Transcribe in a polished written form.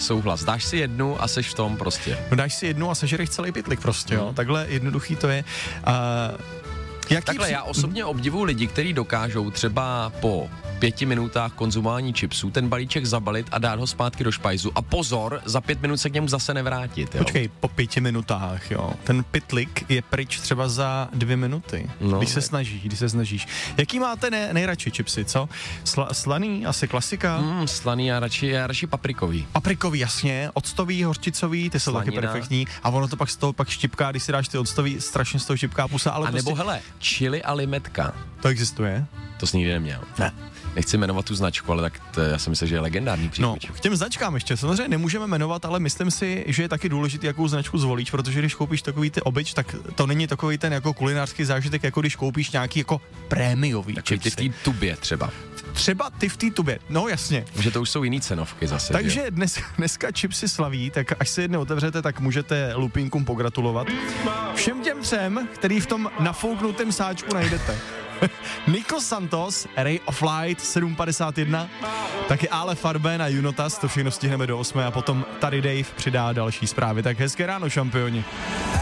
souhlas. Dáš si jednu a seš v tom prostě. No dáš si jednu a sežereš celý pytlik prostě, jo. Takhle jednoduchý to je. Takhle já osobně obdivuju lidi, kteří dokážou třeba po 5 minutách konzumování chipsů ten balíček zabalit a dát ho zpátky do špajzu. A pozor, za 5 minut se k němu zase nevrátit. Jo? Počkej, po 5 minutách, jo. Ten pytlik je pryč třeba za 2 minuty. No, když se snažíš. Jaký máte nejradši chipsy, co? Slaný, asi klasika? Slaný, já radši paprikový. Paprikový, jasně. Octový, hořčicový, ty jsou taky perfektní. A ono to pak z toho pak štěpká, když si dáš ty octový, strašně z toho štěpká pusa, ale a nebo prostě... hele, chili a limetka. To existuje? To jsi nikdy neměl. Ne. Nechci jmenovat tu značku, ale tak to, já si myslím, že je legendární příchuť. No, k těm značkám ještě samozřejmě nemůžeme jmenovat, ale myslím si, že je taky důležitý, jakou značku zvolíš, protože když koupíš takový ty obyč, tak to není takový ten jako kulinářský zážitek, jako když koupíš nějaký jako prémiový takový chipsy. Ty v té tubě třeba. Třeba ty v té tubě, no jasně. Že to už jsou jiný cenovky zase. Takže dneska chipsy slaví, tak až se jednou otevřete, tak můžete lupínkům pogratulovat. Všem těm třem, který v tom nafouknutém sáčku najdete. Nico Santos, Ray of Light 751, taky Ale Farben a Junotas, to všechno stihneme do 8 a potom tady Dave přidá další zprávy. Tak hezké ráno, šampioni.